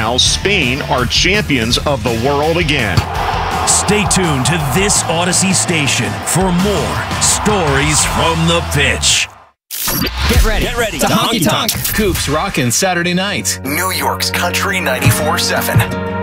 now Spain are champions of the world again. Stay tuned to this Odyssey station for more stories from the pitch. Get ready. To honky tonk. Coops rockin' Saturday night. New York's Country 94.7.